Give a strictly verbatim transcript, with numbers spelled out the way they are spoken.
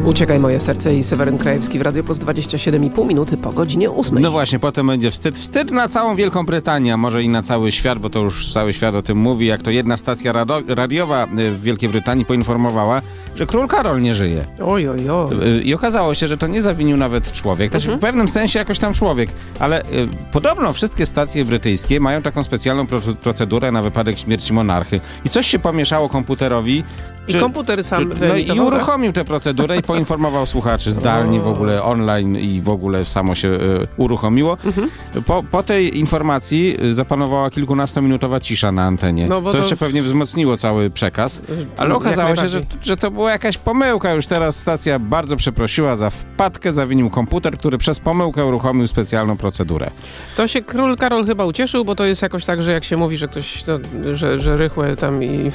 Uciekaj moje serce i Seweryn Krajewski w Radio Plus dwadzieścia siedem i pół minuty po godzinie ósmej. No właśnie, potem będzie wstyd. Wstyd na całą Wielką Brytanię, a może i na cały świat, bo to już cały świat o tym mówi, jak to jedna stacja rado- radiowa w Wielkiej Brytanii poinformowała, że król Karol nie żyje. Oj, oj, oj. I okazało się, że to nie zawinił nawet człowiek. Też mhm. w pewnym sensie jakoś tam człowiek, ale y, podobno wszystkie stacje brytyjskie mają taką specjalną pro- procedurę na wypadek śmierci monarchy. I coś się pomieszało komputerowi. I komputer sam czy, no i uruchomił tę procedurę i poinformował słuchaczy zdalnie, w ogóle online i w ogóle samo się y, uruchomiło. Mhm. Po, po tej informacji zapanowała kilkunastominutowa cisza na antenie. No, co to jeszcze pewnie wzmocniło cały przekaz. Ale okazało się, że, że to była jakaś pomyłka. Już teraz stacja bardzo przeprosiła za wpadkę, zawinił komputer, który przez pomyłkę uruchomił specjalną procedurę. To się król Karol chyba ucieszył, bo to jest jakoś tak, że jak się mówi, że ktoś, to, że, że rychłe tam i